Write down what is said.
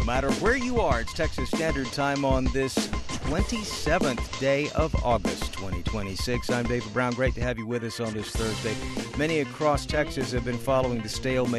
No matter where you are, it's Texas Standard Time on this 27th day of August 2026. I'm David Brown. Great to have you with us on this Thursday. Many across Texas have been following the stalemate